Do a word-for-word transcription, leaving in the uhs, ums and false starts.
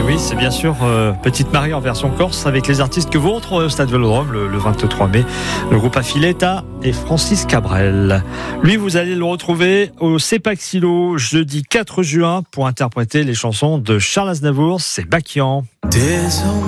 oui, c'est bien sûr euh, Petite Marie en version corse avec les artistes que vous retrouvez au Stade Vélodrome le, le vingt-trois mai. Le groupe Affiletta et Francis Cabrel. Lui, vous allez le retrouver au Cepaxilo jeudi quatre juin pour interpréter les chansons de Charles Aznavour, c'est Bakian.